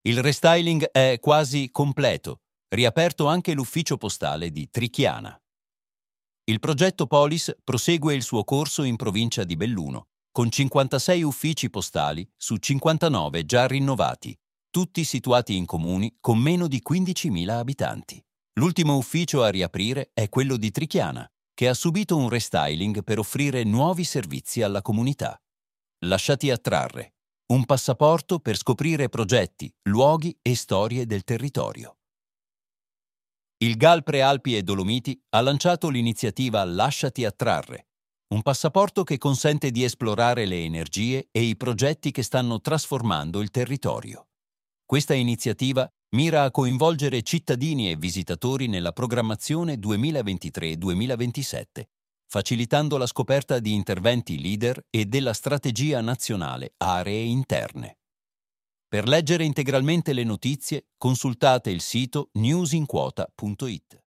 Il restyling è quasi completo, riaperto anche l'ufficio postale di Trichiana. Il progetto Polis prosegue il suo corso in provincia di Belluno, con 56 uffici postali su 59 già rinnovati, tutti situati in comuni con meno di 15.000 abitanti. L'ultimo ufficio a riaprire è quello di Trichiana, che ha subito un restyling per offrire nuovi servizi alla comunità. Lasciati attrarre. Un passaporto per scoprire progetti, luoghi e storie del territorio. Il GAL Prealpi e Dolomiti ha lanciato l'iniziativa Lasciati attrarre, un passaporto che consente di esplorare le energie e i progetti che stanno trasformando il territorio. Questa iniziativa mira a coinvolgere cittadini e visitatori nella programmazione 2023-2027, facilitando la scoperta di interventi leader e della strategia nazionale Aree Interne. Per leggere integralmente le notizie, consultate il sito newsinquota.it.